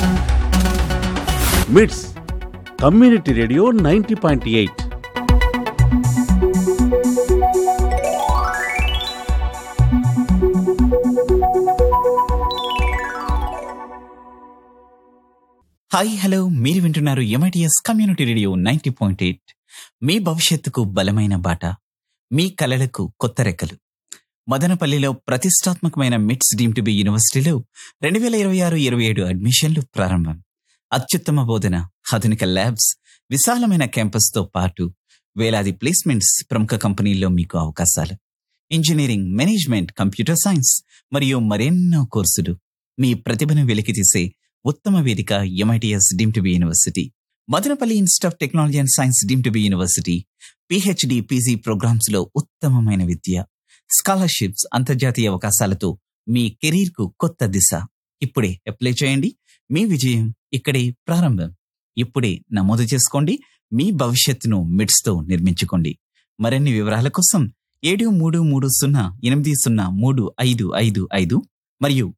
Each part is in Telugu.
మిట్స్ కమ్యూనిటీ రేడియో 90.8. హాయ్ హలో, మీరు వింటున్నారు ఎంఐటిఎస్ కమ్యూనిటీ రేడియో 90.8. మీ భవిష్యత్తుకు బలమైన బాట, మీ కలలకు కొత్త రెక్కలు. మదనపల్లిలో ప్రతిష్టాత్మకమైన మిట్స్ డీమ్డ్ టు బి యూనివర్సిటీలో 2026-27 అడ్మిషన్లు ప్రారంభం. అత్యుత్తమ బోధన, ఆధునిక ల్యాబ్స్, విశాలమైన క్యాంపస్తో పాటు వేలాది ప్లేస్మెంట్స్, ప్రముఖ కంపెనీల్లో మీకు అవకాశాలు. ఇంజనీరింగ్, మేనేజ్మెంట్, కంప్యూటర్ సైన్స్ మరియు మరెన్నో కోర్సులు. మీ ప్రతిభను వెలికితీసే ఉత్తమ వేదిక MITS deemed to be university. Madanapalle institute of technology and science deemed to be university. PhD, PG programmes లో ఉత్తమమైన విద్య, స్కాలర్షిప్స్, అంతర్జాతీయ అవకాశాలతో మీ కెరీర్ కు కొత్త దిశ. ఇప్పుడే అప్లై చేయండి. మీ విజయం ఇక్కడే ప్రారంభం. ఇప్పుడే నమోదు చేసుకోండి. మీ భవిష్యత్తును మిడ్స్ తో నిర్మించుకోండి. మరిన్ని వివరాల కోసం 7330803555 మరియు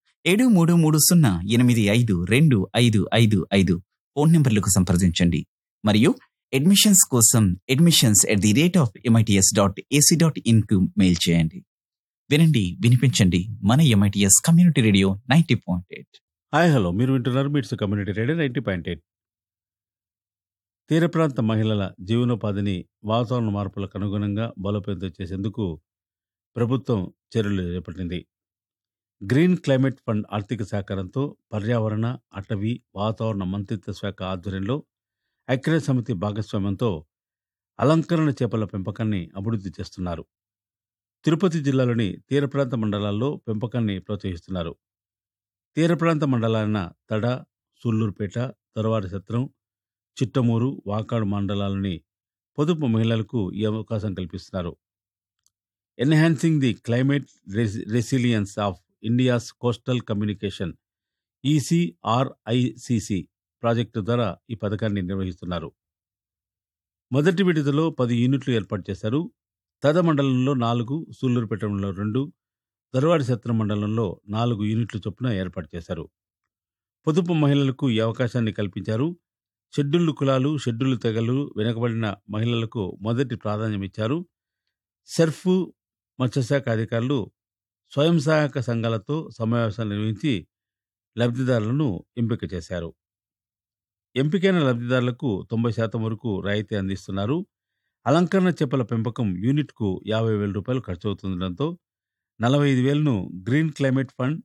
7330852255 ఫోన్ నంబర్లకు సంప్రదించండి. మరియు అడ్మిషన్స్ కోసం admissions@mits.ac.in కు మెయిల్ చేయండి. వినండి, వినిపించండి. మన MITS community radio 90.8. Hi hello, మీరు వింటున్నారు మిట్స్ కమ్యూనిటీ రేడియో 90.8. తీర ప్రాంత మహిళల జీవనోపాధిని వాతావరణ మార్పులకు అనుగుణంగా బలోపేతం చేసేందుకు ప్రభుత్వం చర్యలు చేపట్టింది. గ్రీన్ క్లైమేట్ ఫండ్ ఆర్థిక సహకారంతో పర్యావరణ, అటవీ, వాతావరణ మంత్రిత్వ శాఖ ఆధ్వర్యంలో ఐక్యరాజ్య సమితి భాగస్వామ్యంతో అలంకరణ చేపల పెంపకాన్ని అభివృద్ధి చేస్తున్నారు. తిరుపతి జిల్లాలోని తీర ప్రాంత మండలాల్లో పెంపకాన్ని ప్రోత్సహిస్తున్నారు. తీర ప్రాంత మండలాలైన తడ, సూళ్లూరుపేట, దొరవారి సత్రం, చిట్టమూరు, వాకాడు మండలాలని పొదుపు మహిళలకు ఈ అవకాశం కల్పిస్తున్నారు. Enhancing the climate resilience of India's coastal communication ECRICC project ద్వారా ఈ పథకాన్ని నిర్వహిస్తున్నారు. మొదటి విడతలో 10 యూనిట్లు ఏర్పాటు చేశారు. తద మండలంలో 4, సూళ్లూరుపేట మండలంలో 2, దొరవారి సత్రం మండలంలో 4 యూనిట్ల చొప్పున ఏర్పాటు చేశారు. పొదుపు మహిళలకు ఈ అవకాశాన్ని కల్పించారు. షెడ్యూల్డ్ కులాలు, షెడ్యూల్డ్ తెగలు, వెనుకబడిన మహిళలకు మొదటి ప్రాధాన్యం ఇచ్చారు. సెర్ఫ్, మత్స్యశాఖ అధికారులు స్వయం సహాయక సంఘాలతో సమావేశాలు నిర్వహించి లబ్ధిదారులను ఎంపిక చేశారు. ఎంపికైన లబ్ధిదారులకు 90% వరకు రాయితీ అందిస్తున్నారు. అలంకరణ చేపల పెంపకం యూనిట్కు 50,000 రూపాయలు ఖర్చవుతుండటంతో 45,000ను green climate fund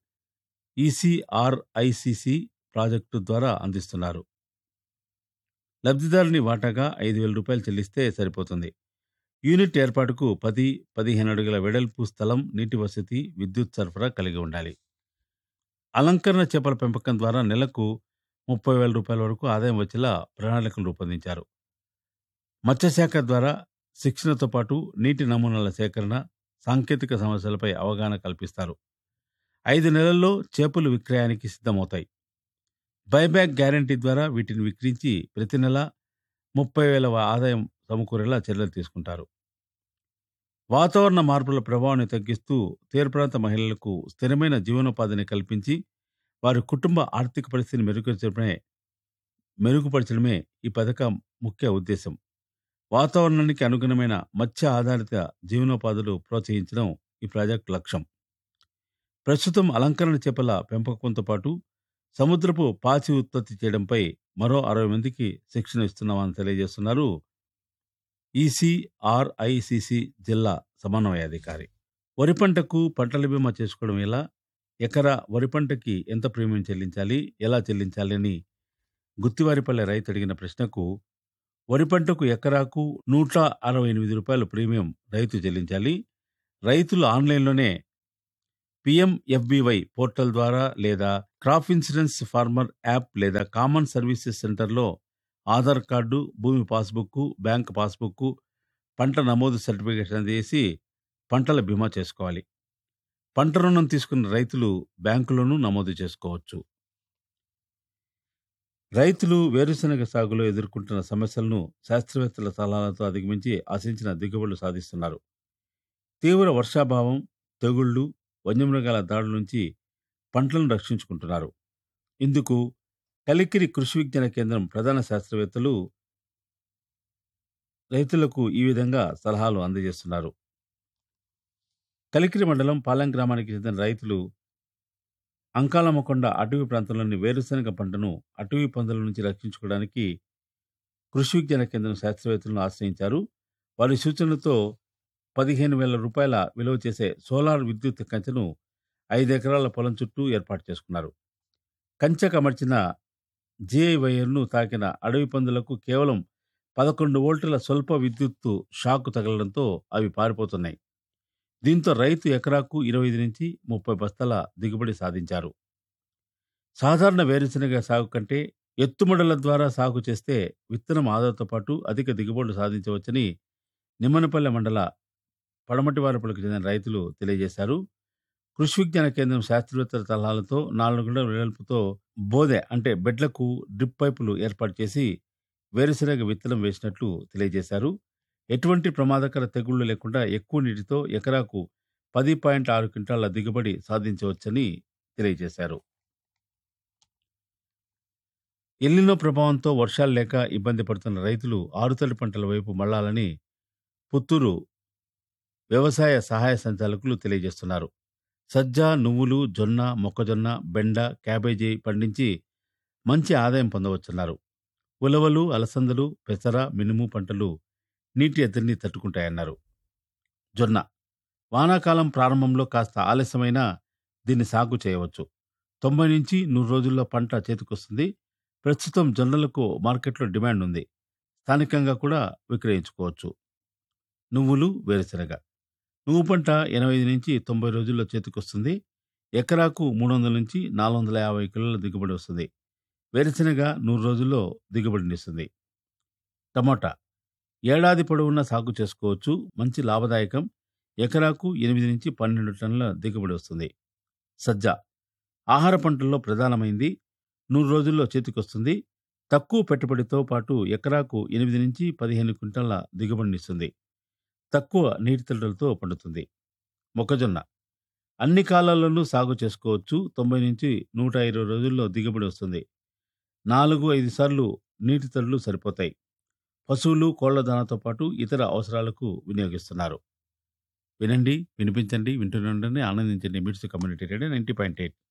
ECRICC project ద్వారా అందిస్తున్నారు. లబ్ధిదారుని వాటాగా 5,000 రూపాయలు చెల్లిస్తే సరిపోతుంది. యూనిట్ ఏర్పాటుకు 10-15 అడుగుల వెడల్పు స్థలం, నీటి వసతి, విద్యుత్ సరఫరా కలిగి ఉండాలి. అలంకరణ చేపల పెంపకం ద్వారా నెలకు 30,000 రూపాయల వరకు ఆదాయం వచ్చేలా ప్రణాళికలు రూపొందించారు. మత్స్యశాఖ ద్వారా శిక్షణతో పాటు నీటి నమూనాల సేకరణ, సాంకేతిక సమస్యలపై అవగాహన కల్పిస్తారు. 5 నెలల్లో చేపలు విక్రయానికి సిద్ధమవుతాయి. బైబ్యాక్ గ్యారంటీ ద్వారా వీటిని విక్రయించి ప్రతి నెల 30,000 ఆదాయం సమకూరేలా చర్యలు తీసుకుంటారు. వాతావరణ మార్పుల ప్రభావాన్ని తగ్గిస్తూ తీర ప్రాంత మహిళలకు స్థిరమైన జీవనోపాధిని కల్పించి వారి కుటుంబ ఆర్థిక పరిస్థితిని మెరుగుపరచడమే ఈ పథకం ముఖ్య ఉద్దేశం. వాతావరణానికి అనుగుణమైన మత్స్య ఆధారిత జీవనోపాధులు ప్రోత్సహించడం ఈ ప్రాజెక్టు లక్ష్యం. ప్రస్తుతం అలంకరణ చేపల పెంపకంతో పాటు సముద్రపు పాచి ఉత్పత్తి చేయడంపై మరో 60 మందికి శిక్షణ ఇస్తున్నామని తెలియజేస్తున్నారు ECRICC జిల్లా సమన్వయాధికారి. వరి పంటకు పంటల బీమా చేసుకోవడం ఎలా, ఎకరా వరి పంటకి ఎంత ప్రీమియం చెల్లించాలి, ఎలా చెల్లించాలి అని గుత్తివారిపల్లె రైతు అడిగిన ప్రశ్నకు, వరి పంటకు ఎకరాకు 168 రూపాయలు ప్రీమియం రైతు చెల్లించాలి. రైతులు ఆన్లైన్లోనే PMFBY పోర్టల్ ద్వారా లేదా క్రాప్ ఇన్సూరెన్స్ ఫార్మర్ యాప్ లేదా కామన్ సర్వీసెస్ సెంటర్లో ఆధార్ కార్డు, భూమి పాస్బుక్, బ్యాంక్ పాస్బుక్, పంట నమోదు సర్టిఫికేట్ అందజేసి పంటల బీమా చేసుకోవాలి. పంట రుణం తీసుకున్న రైతులు బ్యాంకులోనూ నమోదు చేసుకోవచ్చు. రైతులు వేరుశనగ సాగులో ఎదుర్కొంటున్న సమస్యలను శాస్త్రవేత్తల సలహాలతో అధిగమించి ఆశించిన దిగుబడులు సాధిస్తున్నారు. తీవ్ర వర్షాభావం, తెగుళ్లు, వన్యమృగాల దాడుల నుంచి పంటలను రక్షించుకుంటున్నారు. ఇందుకు కలికిరి కృషి విజ్ఞాన కేంద్రం ప్రధాన శాస్త్రవేత్తలు రైతులకు ఈ విధంగా సలహాలు అందజేస్తున్నారు. కలికిరి మండలం పాలెం గ్రామానికి చెందిన రైతులు అంకాలమ్మకొండ అటవీ ప్రాంతంలోని వేరుశనగ పంటను అటవీ పందుల నుంచి రక్షించుకోవడానికి కృషి విజ్ఞాన కేంద్రం శాస్త్రవేత్తలను ఆశ్రయించారు. వారి సూచనలతో 15,000 రూపాయల విలువ చేసే సోలార్ విద్యుత్ కంచెను 5 ఎకరాల పొలం చుట్టూ ఏర్పాటు చేసుకున్నారు. కంచెకు అమర్చిన జిఐ వైర్ను తాకిన అడవి పందులకు కేవలం 11 వోల్టుల స్వల్ప విద్యుత్తు షాక్ తగలడంతో అవి పారిపోతున్నాయి. దీంతో రైతు ఎకరాకు 25 నుంచి 30 బస్తాల దిగుబడి సాధించారు. సాధారణ వేరుశనగ సాగు కంటే ఎత్తుమడుల ద్వారా సాగు చేస్తే విత్తనం ఆదాతో పాటు అధిక దిగుబడులు సాధించవచ్చని నిమ్మనపల్లె మండల పడమటివారపులకు చెందిన రైతులు తెలియజేశారు. కృషి విజ్ఞాన కేంద్రం శాస్త్రవేత్తల సలహాలతో 4 అడుగుల వెడల్పుతో బోదె అంటే బెడ్లకు డ్రిప్ పైపులు ఏర్పాటు చేసి వేరుశనగ విత్తనం వేసినట్లు తెలియజేశారు. ఎటువంటి ప్రమాదకర తెగుళ్లు లేకుండా ఎక్కువ నీటితో ఎకరాకు 10.6 క్వింటాల దిగుబడి సాధించవచ్చని తెలియజేశారు. ఎల్నినో ప్రభావంతో వర్షాలు లేక ఇబ్బంది పడుతున్న రైతులు ఆరుతడి పంటల వైపు మళ్లాలని పుత్తూరు వ్యవసాయ సహాయ సంచాలకులు తెలియజేస్తున్నారు. సజ్జ, నువ్వులు, జొన్న, మొక్కజొన్న, బెండ, క్యాబేజీ పండించి మంచి ఆదాయం పొందవచ్చన్నారు. ఉలవలు, అలసందలు, పెసర, మినుము పంటలు నీటి ఎద్దడిని తట్టుకుంటాయన్నారు. జొన్న వానాకాలం ప్రారంభంలో కాస్త ఆలస్యమైనా దీన్ని సాగు చేయవచ్చు. 90 నుంచి 100 రోజుల్లో పంట చేతికొస్తుంది. ప్రస్తుతం జొన్నలకు మార్కెట్లో డిమాండ్ ఉంది. స్థానికంగా కూడా విక్రయించుకోవచ్చు. నువ్వులు, వేరుశనగ నువ్వు పంట 85 నుంచి 90 రోజుల్లో చేతికొస్తుంది. ఎకరాకు 300 నుంచి 450 కిలోల దిగుబడి వస్తుంది. వేరుశనగ 100 రోజుల్లో దిగుబడినిస్తుంది. టమోటా ఏడాది పొడవునా సాగు చేసుకోవచ్చు. మంచి లాభదాయకం. ఎకరాకు 8 నుంచి 12 టన్నుల దిగుబడి వస్తుంది. సజ్జ ఆహార పంటల్లో ప్రధానమైంది. 100 రోజుల్లో చేతికొస్తుంది. తక్కువ పెట్టుబడితో పాటు ఎకరాకు 8 నుంచి 15 క్వింటాల దిగుబడినిస్తుంది. తక్కువ నీటి తడులతో పండుతుంది. మొక్కజొన్న అన్ని కాలాల్లోనూ సాగు చేసుకోవచ్చు. 90 నుంచి 120 రోజుల్లో దిగుబడి వస్తుంది. 4-5 సార్లు నీటి తడులు సరిపోతాయి. పశువులు, కోళ్ల దానాతో పాటు ఇతర అవసరాలకు వినియోగిస్తున్నారు. వినండి, వినిపించండి, వింటూనే ఉండండి, ఆనందించండి. మిట్స్ కమ్యూనిటీ రేడియో 90.8.